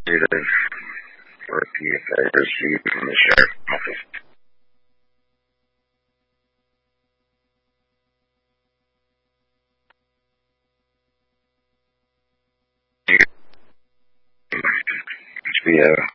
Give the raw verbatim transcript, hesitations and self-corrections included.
Native rookie I received from the sheriff's office. We have